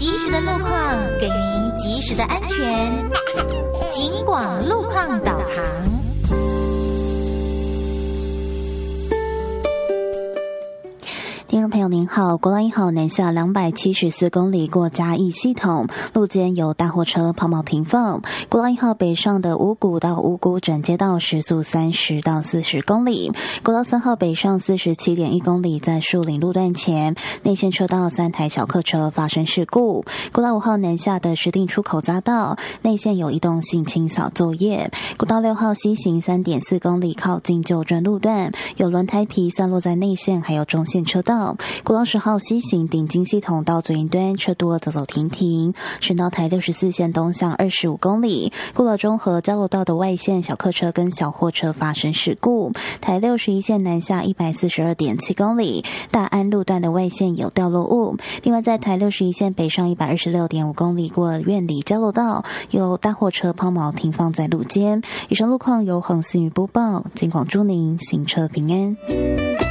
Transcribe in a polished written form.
及时的路况，给您及时的安全。警广路况导航。 听众朋友您好，国道1号南下274公里过嘉义系统，路肩有大货车抛锚停放。国道1号北上的五股到五股转接道时速30到40公里。国道3号北上47.1公里，在树林路段前内线车道3台小客车发生事故。国道5号南下的石碇出口匝道内线有移动性清扫作业。国道6号西行3.4公里，靠近旧镇路段有轮胎皮散落在内线还有中线车道。国道10号西行顶金系统到左营端车多走走停停，省道台64线东向25公里，过了中和交流道的外线小客车跟小货车发生事故。台61线南下142.7公里，大安路段的外线有掉落物。另外在台61线北上126.5公里，过了苑里交流道有大货车抛锚停放在路肩。以上路况由洪思雨播报，警广祝您行车平安。